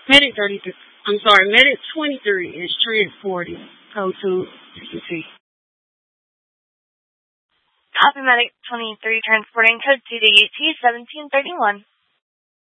Medic 33. I'm sorry, Medic 23 is Trent 40. Code 2 CT. Copy Medic 23 transporting code 2 to UT 1731.